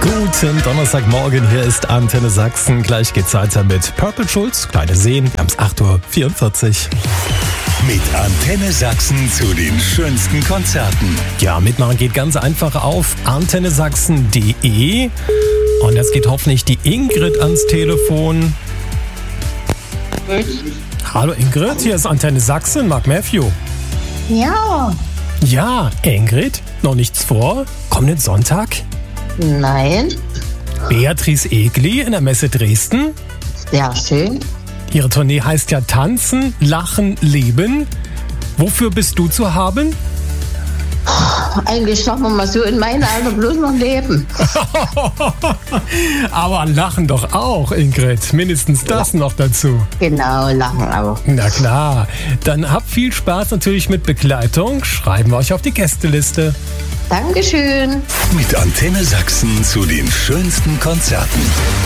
Guten Donnerstagmorgen, hier ist Antenne Sachsen. Gleich geht's weiter mit Purple Schulz, Kleine Seen, wir haben's 8.44 Uhr. Mit Antenne Sachsen zu den schönsten Konzerten. Ja, mitmachen geht ganz einfach auf antennesachsen.de. Und jetzt geht hoffentlich die Ingrid ans Telefon. Hallo Ingrid, hier ist Antenne Sachsen, Mark Matthew. Ja. Ja, Ingrid, noch nichts vor? Kommenden Sonntag? Nein. Beatrice Egli in der Messe Dresden. Ja, schön. Ihre Tournee heißt ja Tanzen, Lachen, Leben. Wofür bist du zu haben? Eigentlich sagen wir mal so, in meinem Alter bloß noch leben. Aber Lachen doch auch, Ingrid. Mindestens das noch dazu. Genau, lachen auch. Na klar. Dann habt viel Spaß natürlich mit Begleitung. Schreiben wir euch auf die Gästeliste. Dankeschön. Mit Antenne Sachsen zu den schönsten Konzerten.